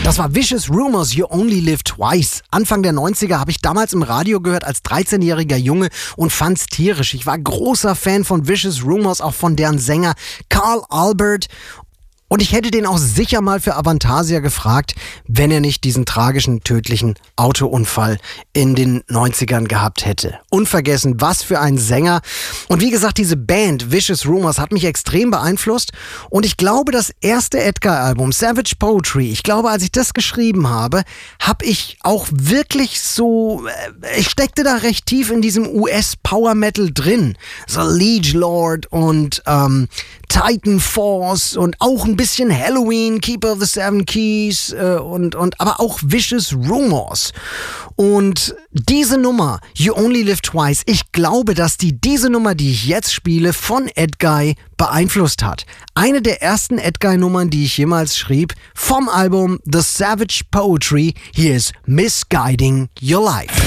Das war Vicious Rumors, You Only Live Twice. Anfang der 90er habe ich damals im Radio gehört als 13-jähriger Junge und fand's tierisch. Ich war großer Fan von Vicious Rumors, auch von deren Sänger Carl Albert. Und ich hätte den auch sicher mal für Avantasia gefragt, wenn er nicht diesen tragischen, tödlichen Autounfall in den 90ern gehabt hätte. Unvergessen, was für ein Sänger. Und wie gesagt, diese Band Vicious Rumors hat mich extrem beeinflusst. Und ich glaube, das erste Edgar-Album, Savage Poetry, ich glaube, als ich das geschrieben habe, habe ich auch wirklich so, ich steckte da recht tief in diesem US-Power-Metal drin. So Liege Lord und Titan Force und auch ein bisschen Halloween, Keeper of the Seven Keys aber auch Vicious Rumors. Und diese Nummer, You Only Live Twice, ich glaube, dass diese Nummer, die ich jetzt spiele, von Edguy beeinflusst hat. Eine der ersten Edguy-Nummern, die ich jemals schrieb, vom Album The Savage Poetry. Hier ist Misguiding Your Life.